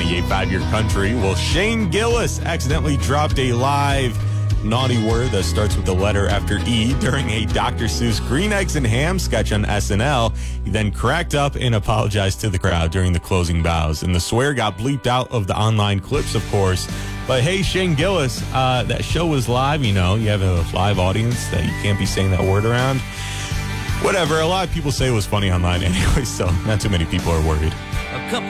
98.5 Your Country. Well, Shane Gillis accidentally dropped a live naughty word that starts with the letter after E during a Dr. Seuss Green Eggs and Ham sketch on SNL. He then cracked up and apologized to the crowd during the closing bows. And the swear got bleeped out of the online clips, of course. But hey, Shane Gillis, that show was live. You know, you have a live audience that you can't be saying that word around. Whatever. A lot of people say it was funny online anyway, so not too many people are worried. A couple